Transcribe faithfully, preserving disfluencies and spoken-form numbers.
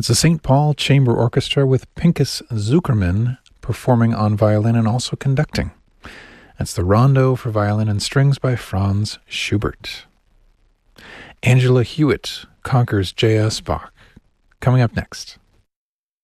It's the Saint Paul Chamber Orchestra with Pinchas Zukerman performing on violin and also conducting. That's the Rondo for Violin and Strings by Franz Schubert. Angela Hewitt conquers J S. Bach. Coming up next.